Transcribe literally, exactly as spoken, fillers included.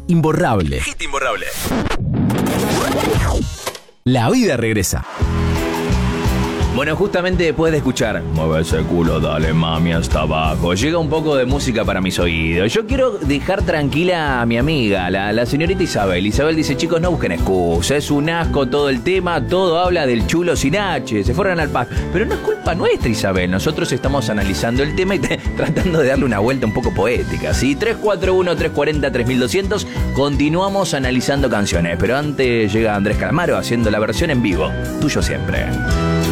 imborrable. Hit imborrable. La vida regresa. Bueno, justamente después de escuchar Mueve ese culo, dale mami hasta abajo, llega un poco de música para mis oídos. Yo quiero dejar tranquila a mi amiga, la, la señorita Isabel. Isabel dice, chicos, no busquen excusa, es un asco todo el tema, todo habla del chulo sin H, se fueron al paz. Pero no es culpa nuestra, Isabel, nosotros estamos analizando el tema y te, tratando de darle una vuelta un poco poética, ¿sí? tres cuatro uno, tres cuatro cero, tres mil doscientos, continuamos analizando canciones, pero antes llega Andrés Calamaro haciendo la versión en vivo, Tuyo Siempre.